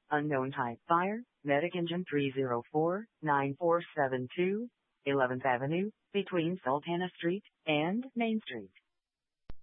Unknown type fire, medic engine 304-9472, 11th Avenue, between Sultana Street and Main Street.